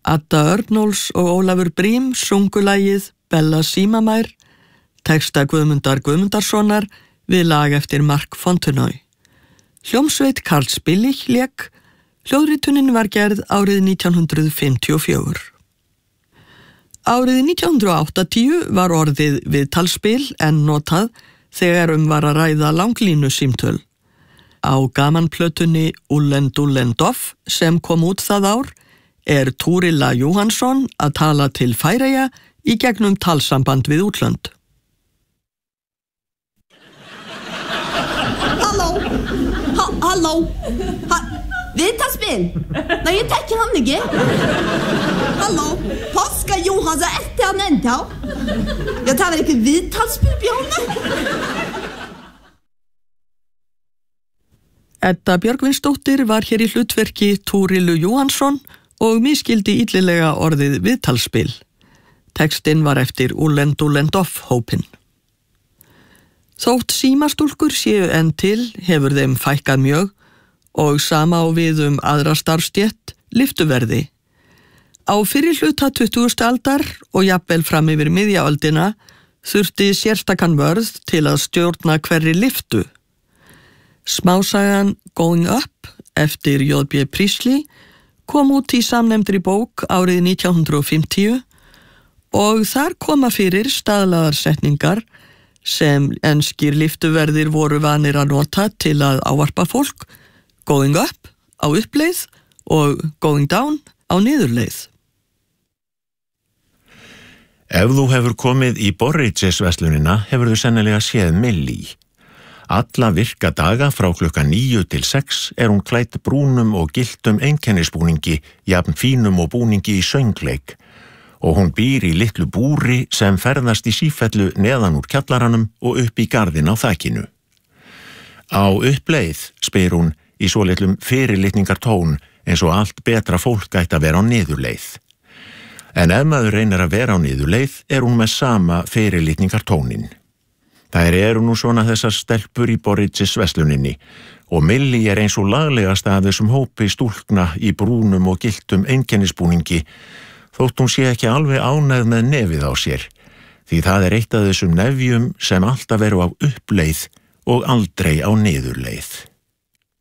Adda Örnóls og Ólafur Brím sungu lagið Bella Símamær, texta Guðmundar Guðmundarssonar við lag eftir Mark Fontenoy. Hljómsveit Karls Billich lék, hljóðritunin var gerð árið 1954. Árið 1980 var orðið viðtalsspil en notað þegar var að ræða langlínu símtöl. Á gamanplötunni Ullen Dullen Doff sem kom út það ár Túrilla Jóhannsson að tala til Færeyja í gegnum talsamband við útlönd. Halló? Viðtalsspil? Nei, ég tekki hann ekki. Halló? Påska Jóhanns eftir hann enda? Jeg tar vel ikke viðtalsspil, Björn? Edda Björgvinsdóttir var hér í hlutverki Túrillu Jóhannsson og misskildi illilega orðið viðtalsspil. Textinn var eftir Ullen Dullen Doff hópinn. Þótt símastúlkur séu enn til hefur þeim fækkað mjög og sama á við aðra starfstétt, lyftuverði. Á fyrri hluta 20. aldar og jafnvel fram yfir miðja öldina þurfti sérstakan vörð til að stjórna hverri lyftu. Smásagan Going Up eftir J.B. Priestley kom út í samnefndri bók árið 1950 og þar koma fyrir staðlaðar setningar sem enskir lyftuverðir voru vanir að nota til að ávarpa fólk, going up á uppleið og going down á niðurleið. Ef þú hefur komið í Borriches-verslunina hefurðu sennilega séð Millie. Alla virka daga frá klukkan 9 til 6 hún klædd brúnum og gylltum einkennisbúningi, jafn fínum og búningi í söngleik, og hún býr í litlu búri sem ferðast í sífellu neðan úr kjallaranum og upp í garðin á þakinu. Á uppleið, spyr hún í svolitlum fyrirlitningartón eins og allt betra fólk ætti að vera á niðurleið. En ef maður reynir að vera á niðurleið hún með sama fyrirlitningartónin. Þær eru nú svona þessar stelpur í Borriches-versluninni og Millie eins og laglegast af þessum hópi stúlkna í brúnum og gylltum einkennisbúningi þótt hún sé ekki alveg ánægð með nefið á sér, því það eitt af þessum nefjum sem alltaf eru á uppleið og aldrei á niðurleið.